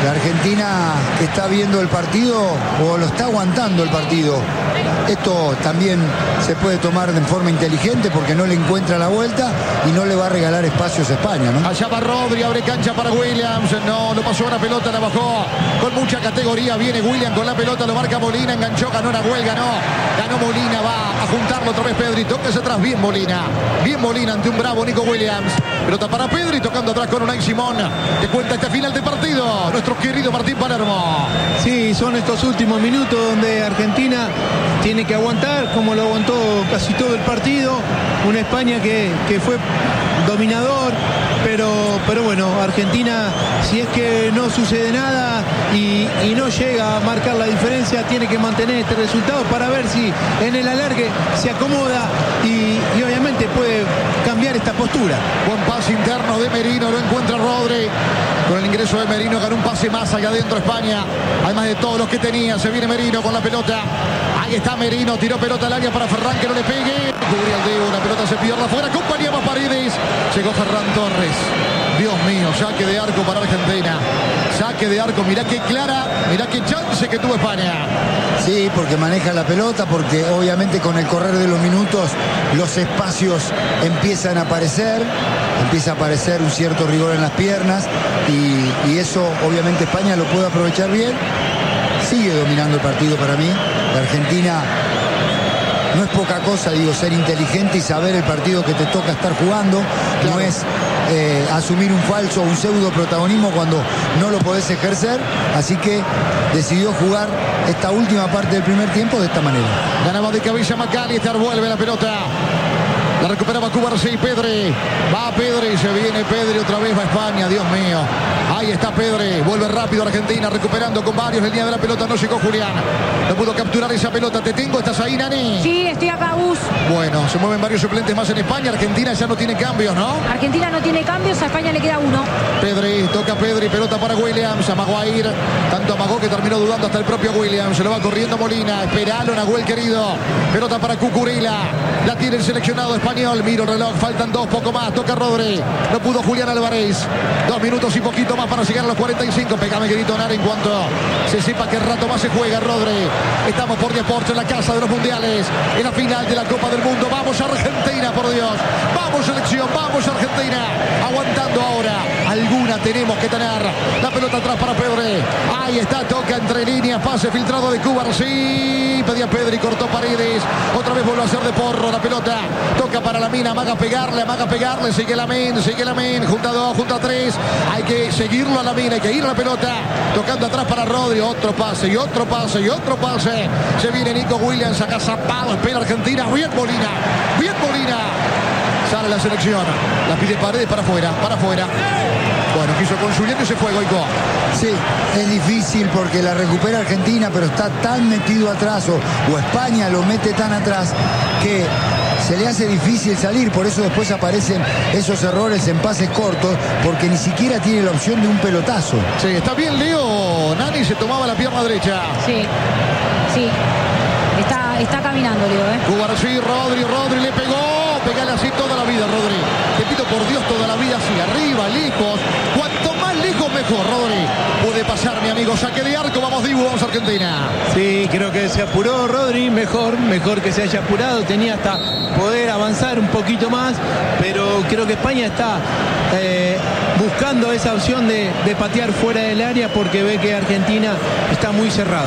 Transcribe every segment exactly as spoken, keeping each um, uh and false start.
La Argentina que está viendo el partido o lo está aguantando el partido. Esto también se puede tomar de forma inteligente porque no le encuentra la vuelta y no le va a regalar espacios a España, ¿no? Allá va Rodri, abre cancha para Williams. No, lo pasó una pelota, la bajó con mucha categoría. Viene Williams con la pelota, lo marca Molina, enganchó, ganó Nahuel, ganó. Ganó Molina, va a juntarlo otra vez Pedri. Toca hacia atrás, bien Molina. Bien Molina ante un bravo Nico Williams. Pelota para Pedri, tocando atrás con Unai Simón. Te cuenta este final de partido nuestro querido Martín Palermo. Sí, son estos últimos minutos donde Argentina tiene que aguantar, como lo aguantó casi todo el partido. Una España que, que fue dominador, pero, pero bueno, Argentina, si es que no sucede nada y, y no llega a marcar la diferencia, tiene que mantener este resultado para ver si en el alargue se acomoda y, y obviamente puede cambiar esta postura. Buen pase interno de Merino, lo encuentra Rodri. Con el ingreso de Merino ganó un pase más allá adentro España, además de todos los que tenía. Se viene Merino con la pelota. Ahí está Merino, tiró pelota al área para Ferran, que no le pegue. Cubría el dedo, la pelota se pierde afuera. Acompañaba a Paredes. Llegó Ferran Torres. Dios mío, saque de arco para Argentina. Saque de arco, mirá qué clara, mirá qué chance que tuvo España. Sí, porque maneja la pelota, porque obviamente con el correr de los minutos los espacios empiezan a aparecer, empieza a aparecer un cierto rigor en las piernas y, y eso obviamente España lo puede aprovechar bien. Sigue dominando el partido para mí. La Argentina no es poca cosa, digo, ser inteligente y saber el partido que te toca estar jugando. Claro. No es eh, asumir un falso o un pseudo protagonismo cuando no lo podés ejercer. Así que decidió jugar esta última parte del primer tiempo de esta manera. Ganaba de cabeza McAllister, vuelve la pelota. La recuperaba Cubarsí, Pedri. Va Pedri, se viene Pedri otra vez, va España, Dios mío. Ahí está Pedri, vuelve rápido Argentina, recuperando con varios en línea de la pelota, no llegó Julián. No pudo capturar esa pelota, te tengo, ¿estás ahí, Nani? Sí, estoy acá, Gus. Bueno, se mueven varios suplentes más en España, Argentina ya no tiene cambios, ¿no? Argentina no tiene cambios, a España le queda uno. Pedri, toca Pedri, pelota para Williams, amagó a ir, tanto amagó que terminó dudando hasta el propio Williams, se lo va corriendo Molina, esperalo Nahuel querido, pelota para Cucurella, la tiene el seleccionado español, miro el reloj, faltan dos, poco más, toca Rodri, no pudo Julián Álvarez, dos minutos y poquito más para llegar a los cuarenta y cinco, pegame grito Nara en cuanto se sepa que rato más se juega Rodri. Estamos por Deportes en la casa de los mundiales, en la final de la Copa del Mundo. Vamos Argentina, por Dios, vamos selección, vamos Argentina, aguantando ahora, alguna tenemos que tener. La pelota atrás para Pedri, ahí está, toca entre líneas, pase filtrado de Cubarsí, pedía Pedri, cortó Paredes, otra vez vuelve a hacer de Porro, la pelota toca para la mina, amaga pegarle, amaga pegarle, sigue la men, sigue la men, junta a dos, junta a tres, hay que seguirlo a la mina, hay que ir a la pelota, tocando atrás para Rodri, otro pase y otro pase y otro pase, se viene Nico Williams, saca zapado, espera Argentina, bien Molina, bien Molina, sale la selección, la pide Paredes para afuera, para afuera. Bueno, quiso con Julián y se fue Goico. Sí, es difícil porque la recupera Argentina, pero está tan metido atrás o, o España lo mete tan atrás que se le hace difícil salir, por eso después aparecen esos errores en pases cortos, porque ni siquiera tiene la opción de un pelotazo. Sí, está bien Leo, Nani se tomaba la pierna derecha. Sí, sí, está, está caminando Leo, ¿eh? Cubarsí, Rodri, Rodri le pegó, pegale así toda la vida, Rodri. Te pido por Dios toda la vida así, arriba, lejos, cuanto más lejos mejor, Rodri. Puede pasar, mi amigo, saque de arco, vamos Dibu, vamos Argentina. Sí, creo que se apuró Rodri, mejor, mejor que se haya apurado, tenía hasta poder avanzar un poquito más, pero creo que España está eh, buscando esa opción de, de patear fuera del área porque ve que Argentina está muy cerrado.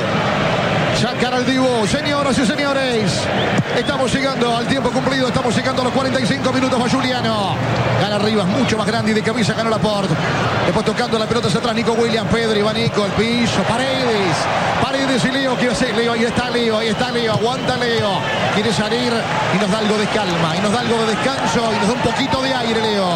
Sacar al Dibu, señoras y señores, estamos llegando al tiempo cumplido, estamos llegando a los cuarenta y cinco minutos. Va Juliano, gana Rivas, mucho más grande y de cabeza ganó Laporte. Después tocando la pelota hacia atrás, Nico Williams, Pedri, va Nico, el piso, Paredes, Paredes y Leo, ¿qué hace Leo? Ahí está Leo, ahí está Leo, aguanta Leo, quiere salir y nos da algo de calma, y nos da algo de descanso, y nos da un poquito de aire Leo.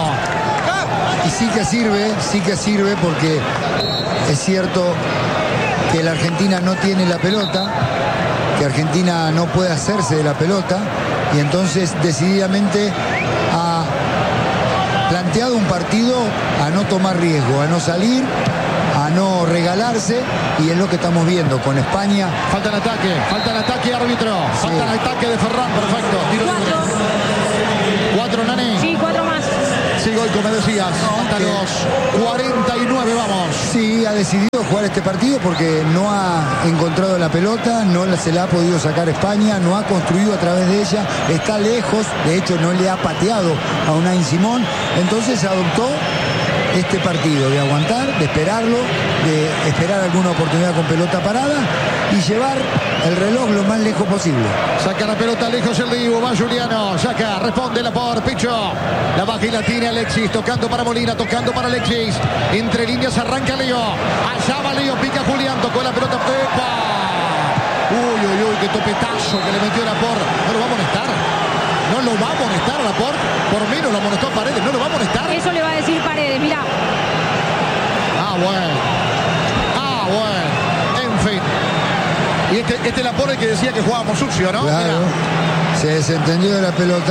Y sí que sirve, sí que sirve porque es cierto que la Argentina no tiene la pelota, que Argentina no puede hacerse de la pelota y entonces decididamente ha planteado un partido a no tomar riesgo, a no salir, a no regalarse y es lo que estamos viendo con España. Falta el ataque, falta el ataque árbitro, sí. Falta el ataque de Ferran, perfecto. Tiro Cuatro. Cuatro, Nani. Sí, cuatro más. Sí, Goico, me decías. No, Hasta que- los cuarenta y nueve vamos. Sí, ha decidido jugar este partido porque no ha encontrado la pelota, no la- se la ha podido sacar España, no ha construido a través de ella, está lejos, de hecho no le ha pateado a Unai Simón, entonces adoptó este partido de aguantar, de esperarlo, de esperar alguna oportunidad con pelota parada y llevar el reloj lo más lejos posible. Saca la pelota lejos el Dibu, va Juliano, saca, responde la por Picho. La baja y la tiene Alexis, tocando para Molina, tocando para Alexis. Entre líneas arranca Leo. Allá va Leo, pica Julián, tocó la pelota. ¡Epa! Uy, uy, uy, qué topetazo que le metió la por. No lo va a amonestar. No lo va a amonestar la por. Por menos lo amonestó a Paredes, no lo va a amonestar. Eso le va a decir Paredes, mira. Ah, bueno. Ah, bueno. En fin. Y este, este Laporte que decía que jugábamos sucio, ¿no? Claro, Mirá. se desentendió de la pelota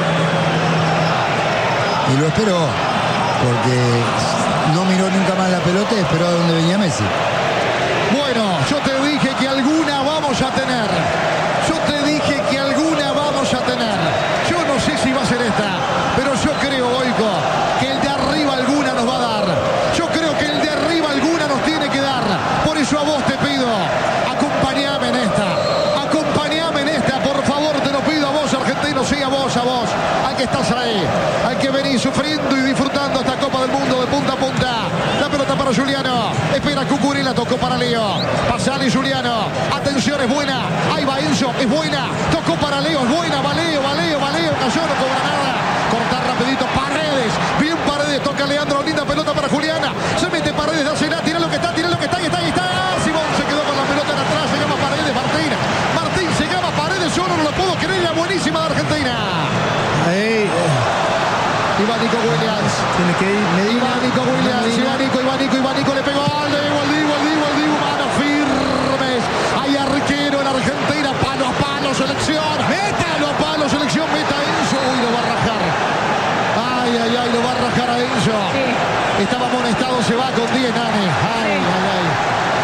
y lo esperó, porque no miró nunca más la pelota y esperó a donde venía Messi. Bueno, yo te dije que alguna vamos a tener. Yo te dije que alguna vamos a tener. Yo no sé si va a ser esta, pero yo creo, Goico, que el de arriba alguna nos va a dar. Yo creo que el de arriba alguna nos tiene que dar. Por eso a vos te pido, acompáñame en esta. Acompáñame en esta, por favor, te lo pido a vos, argentino, sí, a vos, a vos. Al que estás ahí, al que venís sufriendo y disfrutando esta Copa del Mundo de punta a punta. La pelota para Juliano. Espera Cucurella, tocó para Leo. Pasale Juliano. Atención, es buena. Ahí va Enzo, es buena. Tocó para Leo, es buena. Va Leo, va Leo, va Leo. Cayó, no cobra nada. Cortar rapidito. Paredes. Bien Paredes. Toca Leandro. Linda pelota para Juliana. Se mete Paredes. Dásela. Tira lo que está, tira lo que está. Ahí está, ahí está. Simón se quedó con la pelota en atrás. Se llama Paredes. Martín. Martín se llama Paredes. Yo no lo puedo creer. La buenísima de Argentina. Ahí, eh, Iván Nico Williams. tiene que ir Medina. Iván Nico Williams, Medina. Iván Nico, Iván Nico, Iván Nico le pegó al Dibu, al Dibu, al Dibu, al Dibu, manos firmes. Hay arquero en Argentina, palo a palo, selección. Métalo a palo, selección, meta a Enzo. Uy, lo va a rajar. Ay, ay, ay, lo va a rajar a Enzo. Sí. Estaba amonestado, se va con diez, Nani. Ay, Sí. ay, ay.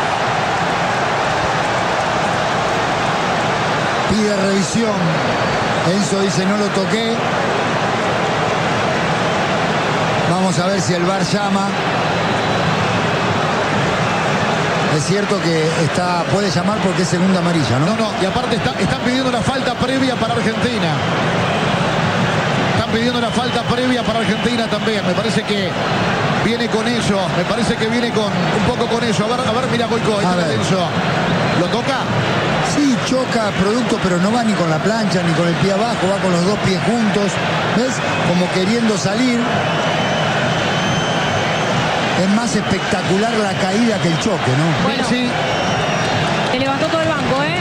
Pide revisión. Enzo dice no lo toqué. Vamos a ver si el V A R llama. Es cierto que está, puede llamar porque es segunda amarilla, ¿no? No, no, y aparte está- están pidiendo una falta previa para Argentina. Están pidiendo una falta previa para Argentina también. Me parece que viene con eso. Me parece que viene con un poco con eso. A ver, a ver, mira, Goico, ahí A está ver. Enzo. ¿Lo toca? Sí, choca producto, pero no va ni con la plancha ni con el pie abajo, va con los dos pies juntos. ¿Ves? Como queriendo salir. Es más espectacular la caída que el choque, ¿no? Bueno. Sí. Se levantó todo el banco, ¿eh?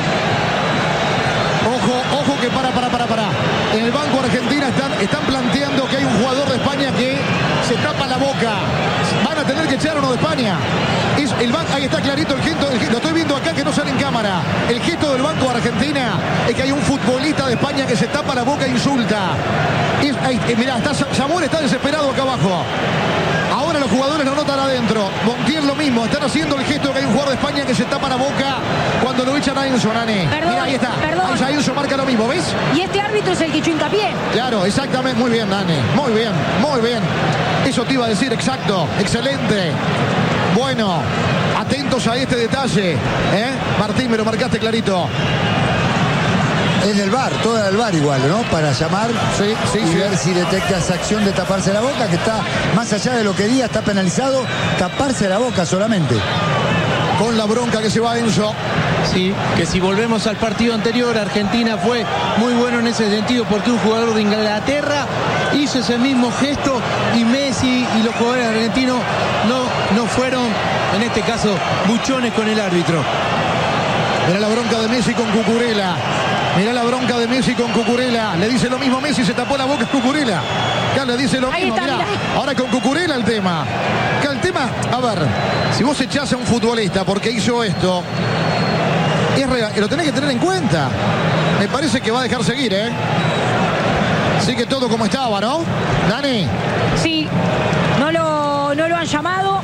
Ojo, ojo que para, para, para, para. En el Banco Argentina están, están planteando que hay un jugador de España que se tapa la boca. Van a tener que echar uno de España. Es el ban- ahí está clarito el gesto, el ge- lo estoy viendo acá que no sale en cámara. El gesto del Banco Argentina es que hay un futbolista de España que se tapa la boca e insulta. Es, ahí, eh, mirá, está, Zamora está desesperado acá abajo. Ahora los jugadores lo notan adentro. Montiel lo mismo. Están haciendo el gesto que hay un jugador de España que se tapa la boca cuando lo echan a Enzo, Nani. Perdón, Mirá, ahí está. perdón. Ahí ya Enzo marca lo mismo, ¿ves? Y este árbitro es el que echó hincapié. Claro, exactamente. Muy bien, Nani. Muy bien, muy bien. Eso te iba a decir, exacto. Excelente. Bueno, atentos a este detalle. ¿eh? Martín, me lo marcaste clarito. Es del V A R, todo del V A R igual, ¿no? Para llamar Sí, sí, y sí. ver si detecta esa acción de taparse la boca, que está más allá de lo que diga, está penalizado taparse la boca solamente. Con la bronca que se va Enzo. Sí, que si volvemos al partido anterior, Argentina fue muy bueno en ese sentido porque un jugador de Inglaterra hizo ese mismo gesto y Messi y los jugadores argentinos no, no fueron, en este caso, buchones con el árbitro. Mirá la bronca de Messi con Cucurella. Mirá la bronca de Messi con Cucurella. Le dice lo mismo Messi, se tapó la boca a Cucurella. Acá le dice lo Ahí mismo. está, Mirá. mirá. Ahora con Cucurella el tema. Acá el tema, a ver, si vos echás a un futbolista porque hizo esto, es real, lo tenés que tener en cuenta. Me parece que va a dejar seguir, ¿eh? Sigue todo como estaba, ¿no? Dani. Sí, no lo, no lo han llamado.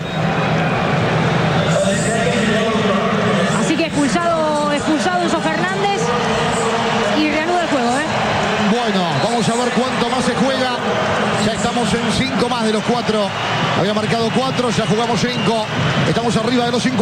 Así que expulsado, expulsado Enzo Fernández y reanuda el juego, ¿eh? Bueno, vamos a ver cuánto más se juega. Ya estamos en cinco más. más de los cuatro. Había marcado cuatro, ya jugamos cinco. Estamos arriba de los cinco.